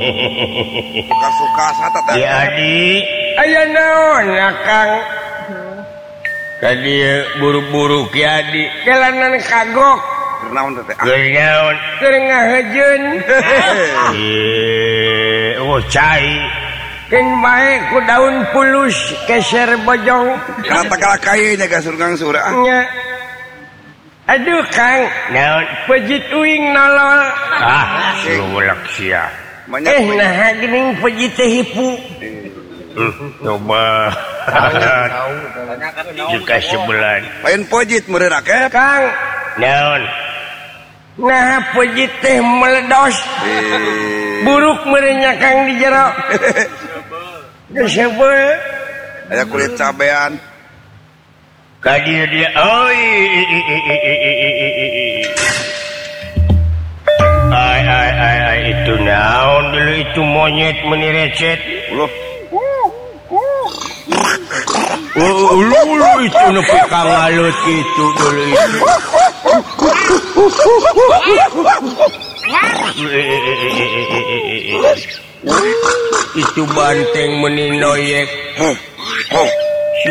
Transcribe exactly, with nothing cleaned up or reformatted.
Suka-suka sata teh. Ya Adi, aya naon Kang? Tadi buru-buru Ki Adi, jalanan kagok. Naon teh? Keur naon? Keur ngahejeun. Eh, oh cai. Keun bae ku daun pulus keser bojong. Kata kala kayu nya gasur gangsur. Nya. Aduh Kang, naon pejit uing nolol. Ah, sulak sia. Eh nah geuning pejit teh hipu. Coba. Jika sebulan. Lain pejit meureun akeh. Kang, naon? Nah pejit teh meledos. Buruk merenya Kang di jero. Gesebel. Aya kulit cabean. Kadir dia, oi, ay, ay, ay, ay, itu naon dulu itu monyet menirecet. Loh. Oh, ulu, ulu, itu nepi kangalut itu dulu itu. Itu banteng meninoyek.